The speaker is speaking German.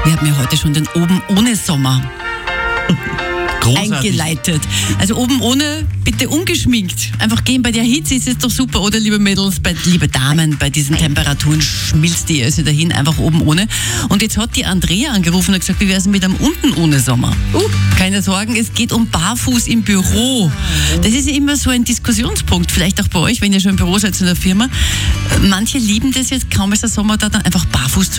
Wir haben ja heute schon den Oben ohne Sommer Großartig. eingeleitet. Also oben ohne, bitte ungeschminkt. Einfach gehen, bei der Hitze ist es doch super, oder liebe Mädels, liebe Damen, bei diesen Temperaturen schmilzt die Öse dahin, einfach oben ohne. Und jetzt hat die Andrea angerufen und gesagt, wie wäre es mit einem unten ohne Sommer? Keine Sorgen, es geht um Barfuß im Büro. Das ist ja immer so ein Diskussionspunkt, vielleicht auch bei euch, wenn ihr schon im Büro seid in der Firma. Manche lieben das jetzt, kaum ist der Sommer da, dann einfach barfuß zu